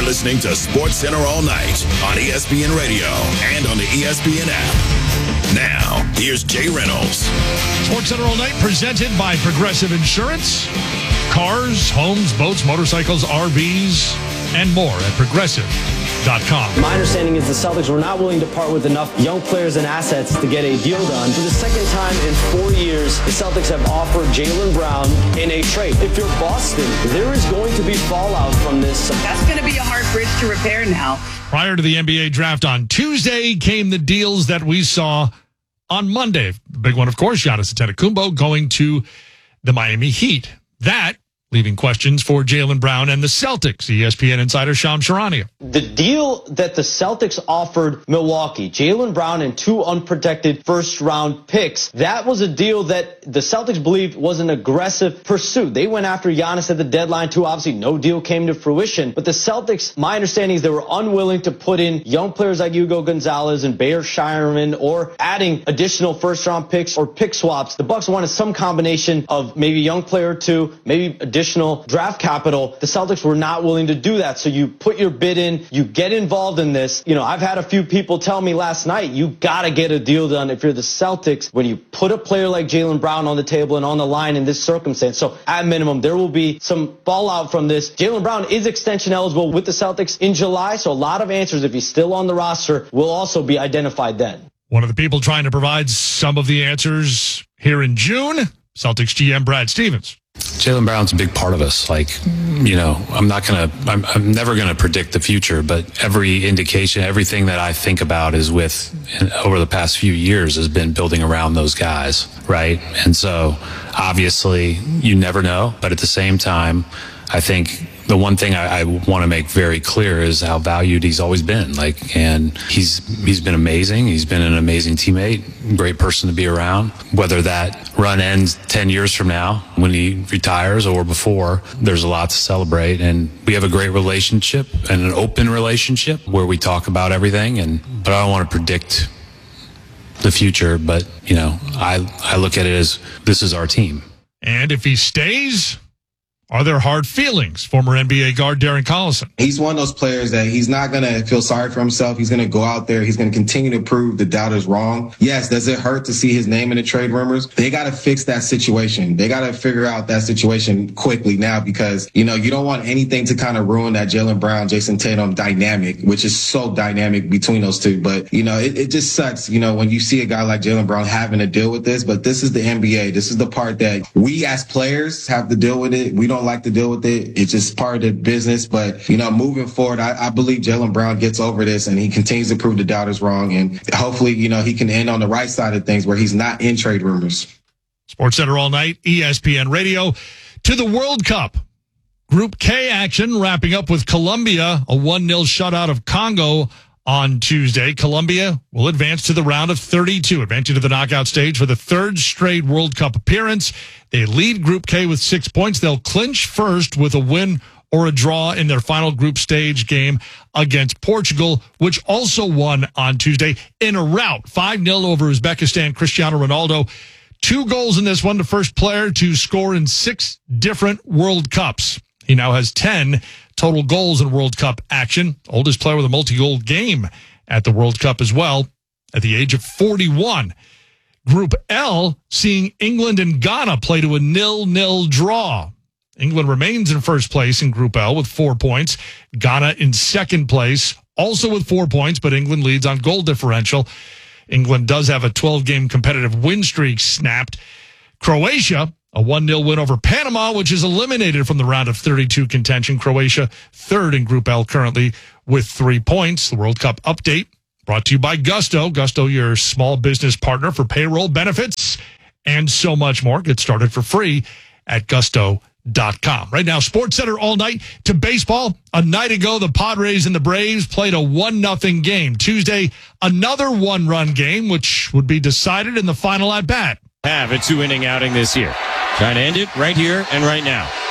listening to SportsCenter All Night on ESPN Radio and on the ESPN app. Now, here's Jay Reynolds. SportsCenter All Night presented by Progressive Insurance. Cars, homes, boats, motorcycles, RVs, and more at Progressive.com. My understanding is the Celtics were not willing to part with enough young players and assets to get a deal done. For the second time in 4 years, the Celtics have offered Jaylen Brown in a trade. If you're Boston, there is going to be fallout from this. That's going to be a hard bridge to repair now. Prior to the NBA draft on Tuesday came the deals that we saw on Monday. The big one, of course, Giannis Antetokounmpo going to the Miami Heat. That leaving questions for Jaylen Brown and the Celtics. ESPN insider Shams Charania. The deal that the Celtics offered Milwaukee, Jaylen Brown and 2 unprotected first-round picks, that was a deal that the Celtics believed was an aggressive pursuit. They went after Giannis at the deadline, too. Obviously, no deal came to fruition. But the Celtics, my understanding is they were unwilling to put in young players like Hugo Gonzalez and Bayer Shireman or adding additional first-round picks or pick swaps. The Bucks wanted some combination of maybe young player or two, maybe additional draft capital. The Celtics were not willing to do that. So you put your bid in, you get involved in this. You know, I've had a few people tell me last night, you got to get a deal done if you're the Celtics when you put a player like Jaylen Brown on the table and on the line in this circumstance. So at minimum, there will be some fallout from this. Jaylen Brown is extension eligible with the Celtics in July. So a lot of answers, if he's still on the roster, will also be identified then. One of the people trying to provide some of the answers here in June, Celtics GM Brad Stevens. Jaylen Brown's a big part of us. Like, you know, I'm never going to predict the future, but every indication, everything that I think about is over the past few years has been building around those guys, right? And so obviously you never know, but at the same time, I think the one thing I want to make very clear is how valued he's always been. Like, and he's been amazing. He's been an amazing teammate, great person to be around. Whether that run ends 10 years from now when he retires or before, there's a lot to celebrate. And we have a great relationship and an open relationship where we talk about everything. But I don't want to predict the future. But, you know, I look at it as this is our team. And if he stays, are there hard feelings? Former NBA guard Darren Collison. He's one of those players that he's not going to feel sorry for himself. He's going to go out there. He's going to continue to prove the doubters wrong. Yes, does it hurt to see his name in the trade rumors? They got to fix that situation. They got to figure out that situation quickly now because, you know, you don't want anything to kind of ruin that Jaylen Brown, Jason Tatum dynamic, which is so dynamic between those two. But, you know, it just sucks, you know, when you see a guy like Jaylen Brown having to deal with this. But this is the NBA. This is the part that we as players have to deal with it. We don't like to deal with it. It's just part of the business. But, you know, moving forward, I believe Jaylen Brown gets over this and he continues to prove the doubters wrong. And hopefully, you know, he can end on the right side of things where he's not in trade rumors. SportsCenter All Night, ESPN Radio. To the World Cup. Group K action wrapping up with Colombia, a 1-0 shutout of Congo on Tuesday. Colombia will advance to the round of 32, advancing to the knockout stage for the third straight World Cup appearance. They lead Group K with 6 points. They'll clinch first with a win or a draw in their final group stage game against Portugal, which also won on Tuesday in a rout, 5-0 over Uzbekistan. Cristiano Ronaldo, 2 goals in this one, the first player to score in 6 different World Cups. He now has 10 total goals in World Cup action. Oldest player with a multi-goal game at the World Cup as well at the age of 41. Group L, seeing England and Ghana play to a 0-0 draw. England remains in first place in Group L with 4 points. Ghana in second place, also with 4 points, but England leads on goal differential. England does have a 12-game competitive win streak snapped. Croatia, a 1-0 win over Panama, which is eliminated from the round of 32 contention. Croatia third in Group L currently with 3 points. The World Cup update brought to you by Gusto. Gusto, your small business partner for payroll, benefits, and so much more. Get started for free at gusto.com. Right now, SportsCenter All Night to baseball. A night ago, the Padres and the Braves played a 1-0 game. Tuesday, another 1-run game, which would be decided in the final at-bat. Have a 2-inning outing this year. Trying to end it right here and right now.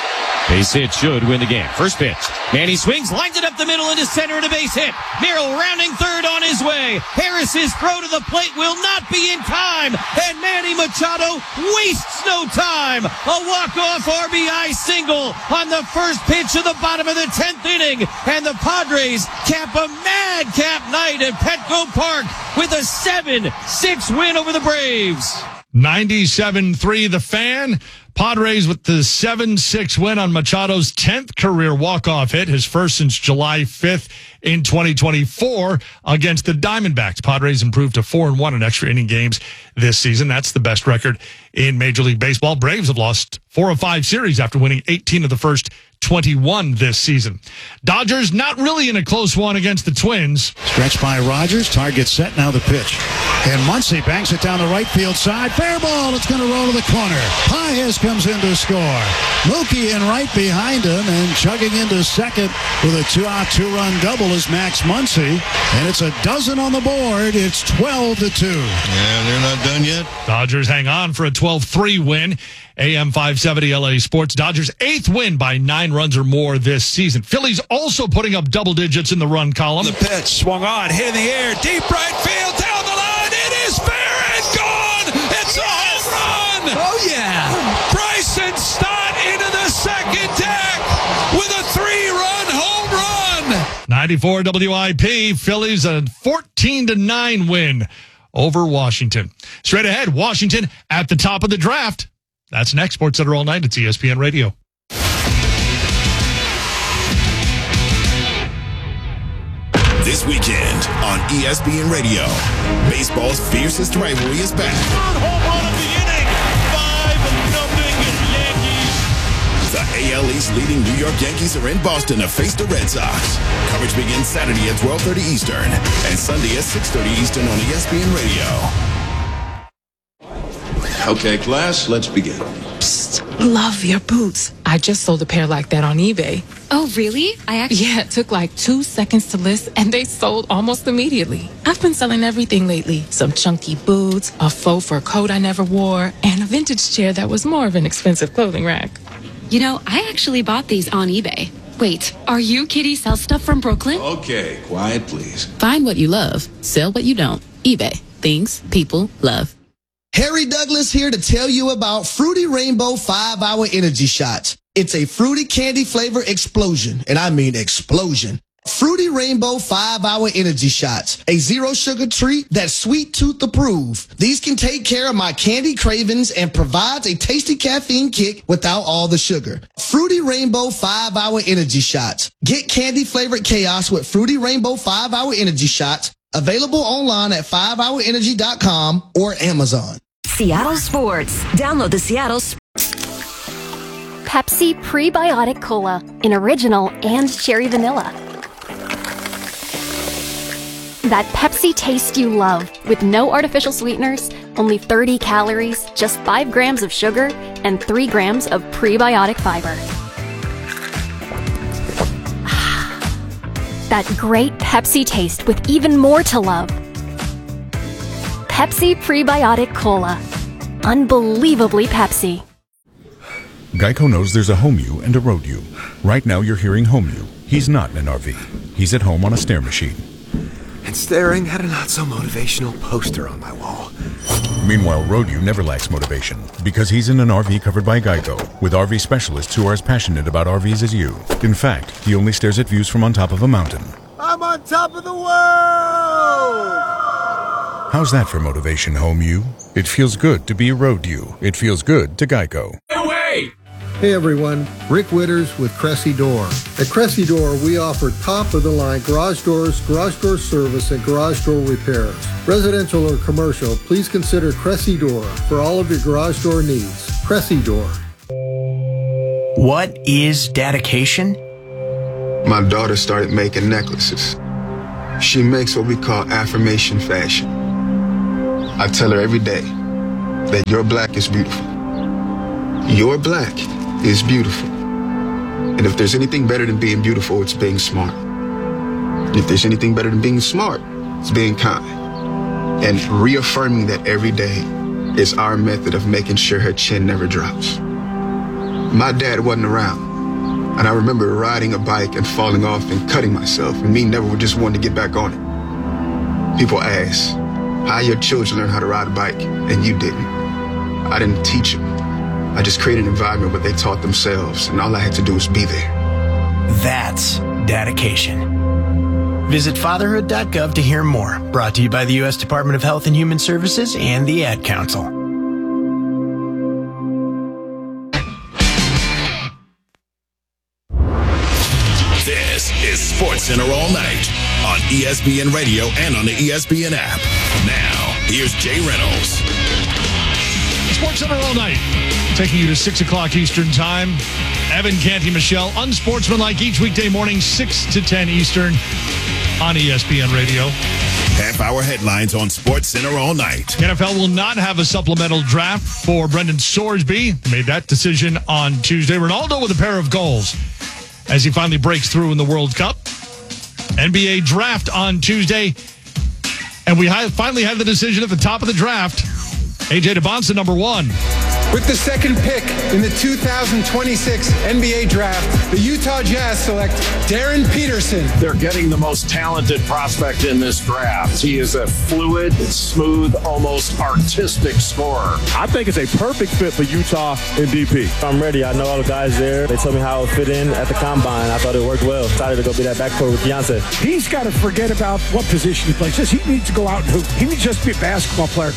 Base hit should win the game. First pitch. Manny swings, lines it up the middle into center and a base hit. Merrill rounding third on his way. Harris's throw to the plate will not be in time. And Manny Machado wastes no time. A walk-off RBI single on the first pitch of the bottom of the 10th inning. And the Padres cap a madcap night at Petco Park with a 7-6 win over the Braves. 97-3 The Fan. Padres with the 7-6 win on Machado's 10th career walk-off hit, his first since July 5th in 2024 against the Diamondbacks. Padres improved to 4-1 in extra inning games this season. That's the best record in Major League Baseball. Braves have lost 4 of 5 series after winning 18 of the first 21 this season. Dodgers not really in a close one against the Twins. Stretched by Rogers, target set, now the pitch. And Muncy banks it down the right field side. Fair ball, it's going to roll to the corner. Paez comes in to score. Mookie in right behind him, and chugging into second with a 2-out, 2-run double is Max Muncy. And it's a dozen on the board. It's 12-2. Yeah, they're not done yet. Dodgers hang on for a 12-3 win. AM 570 LA Sports. Dodgers' 8th win by 9 runs or more this season. Phillies also putting up double digits in the run column. The pitch swung on, hit in the air, deep right field, down the line. It is fair and gone. It's a home run. Oh, yeah. Bryson Stott into the second deck with a 3-run home run. 94 WIP. Phillies a 14-9 win over Washington. Straight ahead, Washington at the top of the draft. That's next. Sports Center all night. It's ESPN Radio. This weekend on ESPN Radio, baseball's fiercest rivalry is back. Third home run of the inning. 5-0 Yankees. The AL East leading New York Yankees are in Boston to face the Red Sox. Coverage begins Saturday at 12:30 Eastern and Sunday at 6:30 Eastern on ESPN Radio. Okay, class, let's begin. Psst, love your boots. I just sold a pair like that on eBay. Oh, really? Yeah, it took like 2 seconds to list, and they sold almost immediately. I've been selling everything lately. Some chunky boots, a faux fur coat I never wore, and a vintage chair that was more of an expensive clothing rack. You know, I actually bought these on eBay. Wait, are you Kitty Sell Stuff from Brooklyn? Okay, quiet, please. Find what you love. Sell what you don't. eBay. Things people love. Harry Douglas here to tell you about Fruity Rainbow 5-Hour Energy Shots. It's a fruity candy flavor explosion, and I mean explosion. Fruity Rainbow 5-Hour Energy Shots, a zero sugar treat that's sweet tooth approved. These can take care of my candy cravings and provides a tasty caffeine kick without all the sugar. Fruity Rainbow 5-Hour Energy Shots. Get candy flavored chaos with Fruity Rainbow 5-Hour Energy Shots. Available online at 5hourenergy.com or Amazon. Seattle Sports. Download the Seattle Pepsi Prebiotic Cola in original and cherry vanilla. That Pepsi taste you love with no artificial sweeteners, only 30 calories, just 5 grams of sugar, and 3 grams of prebiotic fiber. That great Pepsi taste with even more to love. Pepsi Prebiotic Cola. Unbelievably Pepsi. Geico knows there's a home you and a road you. Right now you're hearing home you. He's not in an RV. He's at home on a stair machine. And staring at a not-so-motivational poster on my wall. Meanwhile, road you never lacks motivation because he's in an RV covered by Geico with RV specialists who are as passionate about RVs as you. In fact, he only stares at views from on top of a mountain. I'm on top of the world! How's that for motivation, home you? It feels good to be road you. It feels good to Geico. Away! Hey everyone, Rick Witters with Cressy Door. At Cressy Door, we offer top-of-the-line garage doors, garage door service, and garage door repairs. Residential or commercial, please consider Cressy Door for all of your garage door needs. Cressy Door. What is dedication? My daughter started making necklaces. She makes what we call affirmation fashion. I tell her every day that your black is beautiful. Your black is beautiful. And if there's anything better than being beautiful, it's being smart. And if there's anything better than being smart, it's being kind. And reaffirming that every day is our method of making sure her chin never drops. My dad wasn't around, And I remember riding a bike and falling off and cutting myself, and me never just wanting to get back on it. People ask, how your children learn how to ride a bike, and you didn't. I didn't teach them. I just created an environment where they taught themselves, and all I had to do was be there. That's dedication. Visit fatherhood.gov to hear more. Brought to you by the U.S. Department of Health and Human Services and the Ad Council. This is SportsCenter all night on ESPN Radio and on the ESPN app. Now, here's Jay Reynolds. SportsCenter all night, taking you to 6 o'clock Eastern Time. Evan Canty Michelle, unsportsmanlike each weekday morning, 6 to 10 Eastern on ESPN Radio. Half-hour headlines on SportsCenter all night. NFL will not have a supplemental draft for Brendan Sorsby. They made that decision on Tuesday. Ronaldo with a pair of goals as he finally breaks through in the World Cup. NBA draft on Tuesday. And we finally had the decision at the top of the draft. A.J. Debonsa, number 1. With the second pick in the 2026 NBA Draft, the Utah Jazz select Darren Peterson. They're getting the most talented prospect in this draft. He is a fluid, smooth, almost artistic scorer. I think it's a perfect fit for Utah and DP. I'm ready. I know all the guys there. They told me how it would fit in at the combine. I thought it worked well. Excited to go be that backcourt with Beyonce. He's got to forget about what position he plays. He needs to go out and hoop. He needs just to be a basketball player.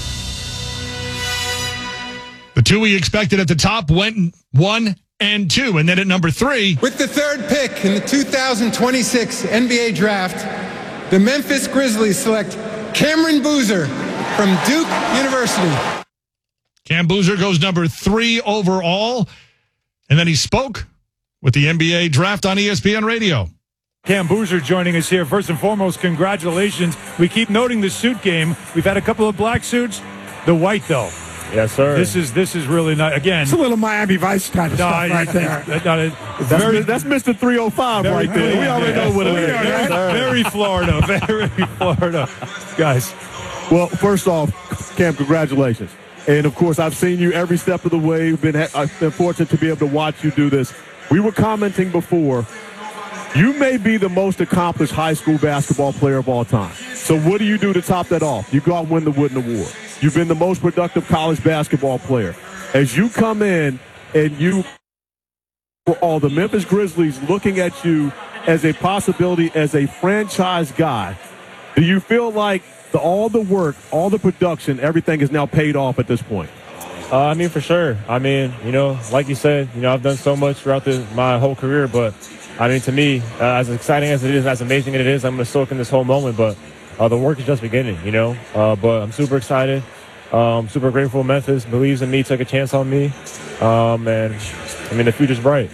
The two we expected at the top went 1 and 2. And then at number 3. With the third pick in the 2026 NBA Draft, the Memphis Grizzlies select Cameron Boozer from Duke University. Cam Boozer goes number 3 overall. And then he spoke with the NBA Draft on ESPN Radio. Cam Boozer joining us here. First and foremost, congratulations. We keep noting the suit game. We've had a couple of black suits. The white, though. Yes, sir. This is really nice. Again, it's a little Miami Vice kind of stuff right there. That's Mr. 305 right there. We already know what it is. Very Florida. Very Florida. Guys. Well, first off, Cam, congratulations. And, of course, I've seen you every step of the way. I've been fortunate to be able to watch you do this. We were commenting before, you may be the most accomplished high school basketball player of all time. So what do you do to top that off? You go out and win the Wooden Award. You've been the most productive college basketball player. As you come in and you, for all the Memphis Grizzlies looking at you as a possibility as a franchise guy, do you feel like all the work, all the production, everything is now paid off at this point? I mean, for sure. I mean, like you said, I've done so much throughout my whole career, but I mean, to me, as exciting as it is, as amazing as it is, I'm going to soak in this whole moment, but the work is just beginning, but I'm super excited. Super grateful Memphis believes in me, took a chance on me. And, I mean, the future's bright.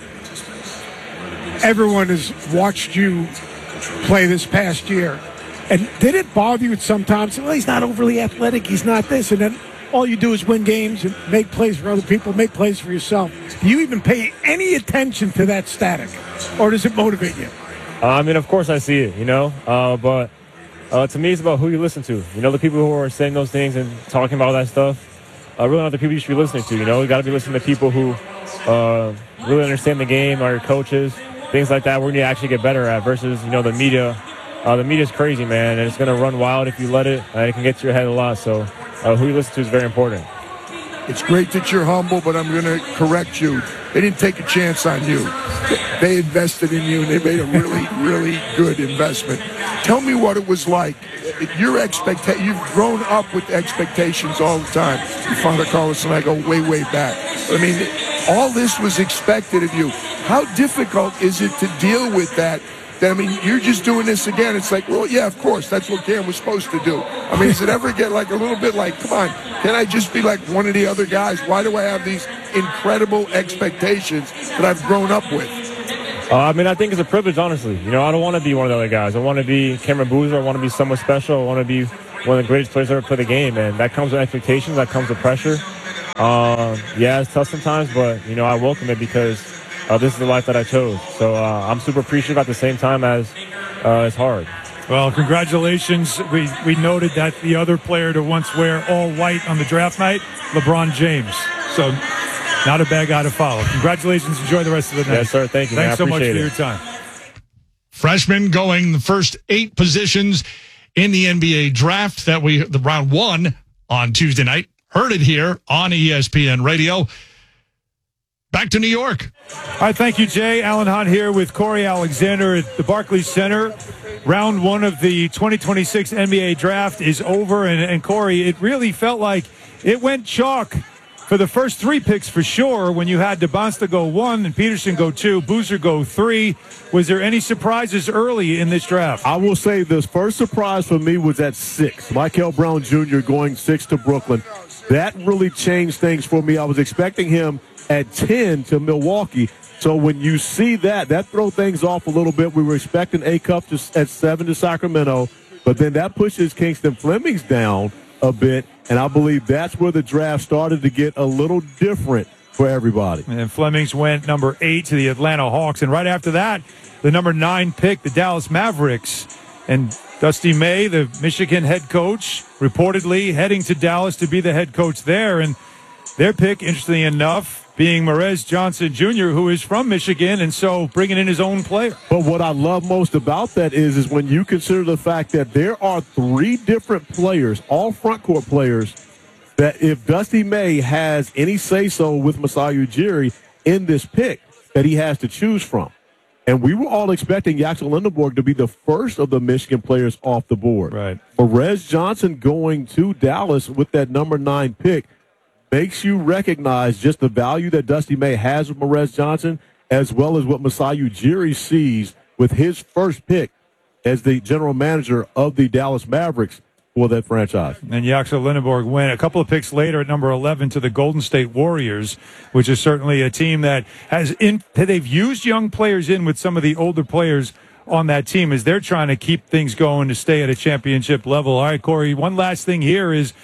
Everyone has watched you play this past year. And did it bother you sometimes? Well, he's not overly athletic. He's not this. And then all you do is win games and make plays for other people, make plays for yourself. Do you even pay any attention to that static? Or does it motivate you? I mean, of course I see it, but to me, it's about who you listen to. The people who are saying those things and talking about that stuff really not the people you should be listening to. You got to be listening to people who really understand the game, are your coaches, things like that. We're going to actually get better at versus, the media. The media's crazy, man, and it's going to run wild if you let it. It can get to your head a lot. So who you listen to is very important. It's great that you're humble, but I'm going to correct you. They didn't take a chance on you. They invested in you, and they made a really, really good investment. Tell me what it was like. You've grown up with expectations all the time. Your father, Carlos, and I go way, way back. But, I mean, all this was expected of you. How difficult is it to deal with that? I mean, you're just doing this again. It's like, well, yeah, of course, that's what Cam was supposed to do. I mean, does it ever get like a little bit like, come on, can I just be like one of the other guys? Why do I have these incredible expectations that I've grown up with? I mean, I think it's a privilege, honestly. I don't want to be one of the other guys. I want to be Cameron Boozer. I want to be someone special. I want to be one of the greatest players ever play the game. And that comes with expectations. That comes with pressure. Yeah, it's tough sometimes, but, I welcome it because this is the life that I chose. So I'm super appreciative at the same time as it's hard. Well, congratulations. We noted that the other player to once wear all white on the draft night, LeBron James. So not a bad guy to follow. Congratulations. Enjoy the rest of the night. Yes, sir. Thank you, man. Thanks so much for Appreciate your it. time. Freshman going the first 8 positions in the NBA draft the round 1 on Tuesday night. Heard it here on ESPN Radio. Back to New York. All right, thank you, Jay. Alan Hahn here with Corey Alexander at the Barclays Center. Round 1 of the 2026 NBA draft is over, and Corey, it really felt like it went chalk for the first 3 picks for sure when you had DeBonsta go 1 and Peterson go 2, Boozer go 3. Was there any surprises early in this draft? I will say this first surprise for me was at 6. Michael Brown Jr. going 6 to Brooklyn. That really changed things for me. I was expecting him at 10 to Milwaukee. So when you see that throws things off a little bit. We were expecting A-Cup at 7 to Sacramento, but then that pushes Kingston Flemings down a bit, and I believe that's where the draft started to get a little different for everybody. And Flemings went number 8 to the Atlanta Hawks, and right after that, the number 9 pick, the Dallas Mavericks. And Dusty May, the Michigan head coach, reportedly heading to Dallas to be the head coach there. And their pick, interestingly enough, being Morez Johnson Jr., who is from Michigan, and so bringing in his own player. But what I love most about that is when you consider the fact that there are 3 different players, all front court players, that if Dusty May has any say-so with Masai Ujiri in this pick, that he has to choose from. And we were all expecting Yaxel Lindenborg to be the first of the Michigan players off the board. Right. Morez Johnson going to Dallas with that number 9 pick makes you recognize just the value that Dusty May has with Morez Johnson, as well as what Masai Ujiri sees with his first pick as the general manager of the Dallas Mavericks for that franchise. And Yaxel Lindenborg went a couple of picks later at number 11 to the Golden State Warriors, which is certainly a team that they've used young players in with some of the older players on that team as they're trying to keep things going to stay at a championship level. All right, Corey, one last thing here is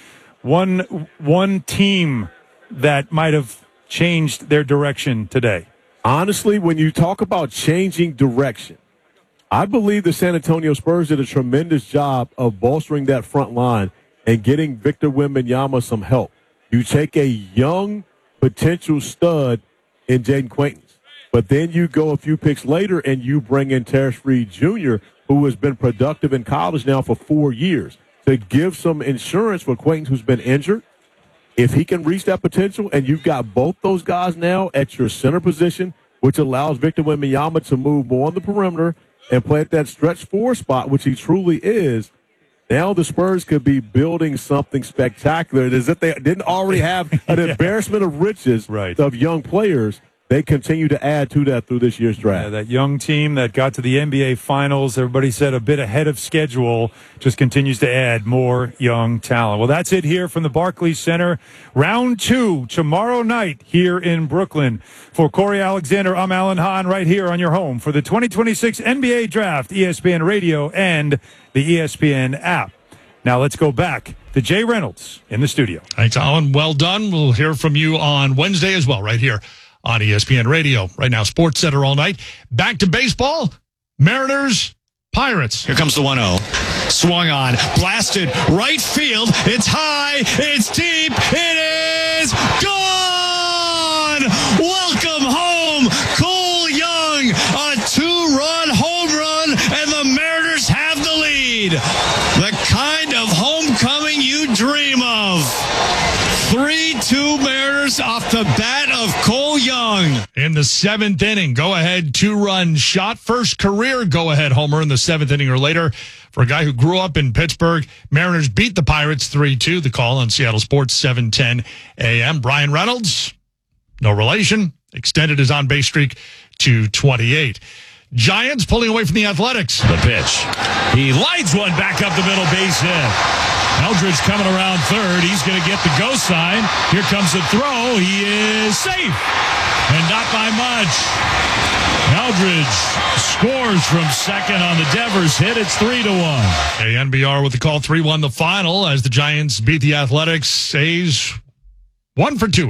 one team that might have changed their direction today. Honestly, when you talk about changing direction, I believe the San Antonio Spurs did a tremendous job of bolstering that front line and getting Victor Wembanyama some help. You take a young potential stud in Jaden Quaintance, but then you go a few picks later and you bring in Terrence Reed Jr., who has been productive in college now for 4 years, to give some insurance for Quaintance, who's been injured. If he can reach that potential, and you've got both those guys now at your center position, which allows Victor Wembanyama to move more on the perimeter and play at that stretch 4 spot, which he truly is, now the Spurs could be building something spectacular. As if they didn't already have an embarrassment of riches of young players. They continue to add to that through this year's draft. Yeah, that young team that got to the NBA Finals, everybody said a bit ahead of schedule, just continues to add more young talent. Well, that's it here from the Barclays Center. Round 2 tomorrow night here in Brooklyn. For Corey Alexander, I'm Alan Hahn right here on your home for the 2026 NBA Draft, ESPN Radio and the ESPN app. Now let's go back to Jay Reynolds in the studio. Thanks, Alan. Well done. We'll hear from you on Wednesday as well, right here on ESPN Radio. Right now, Sports Center all night. Back to baseball. Mariners, Pirates. Here comes the 1-0. Swung on. Blasted. Right field. It's high. It's deep. It is gone. Welcome home, Cole Young. A 2-run home run, and the Mariners have the lead. The kind of homecoming you dream of. 3-2 Mariners off the bat of Cole Young. In the 7th inning, go-ahead 2-run shot. First career go-ahead homer in the 7th inning or later for a guy who grew up in Pittsburgh. Mariners beat the Pirates 3-2. The call on Seattle Sports 7:10 a.m. Brian Reynolds, no relation, extended his on-base streak to 28. Giants pulling away from the Athletics. The pitch. He lines one back up the middle, base hit. Eldridge coming around third. He's going to get the go sign. Here comes the throw. He is safe. And not by much. Eldridge scores from second on the Devers hit. It's 3-1. KNBR with the call 3-1 the final as the Giants beat the Athletics. A's 1 for 2.